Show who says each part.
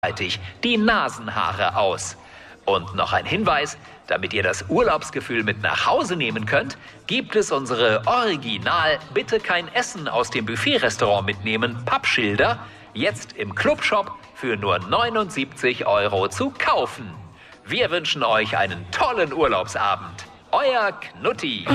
Speaker 1: die Nasenhaare aus. Und noch ein Hinweis, damit ihr das Urlaubsgefühl mit nach Hause nehmen könnt, gibt es unsere Original Bitte kein Essen aus dem Buffet-Restaurant mitnehmen Pappschilder jetzt im Clubshop für nur 79 € zu kaufen. Wir wünschen euch einen tollen Urlaubsabend. Euer Knutti.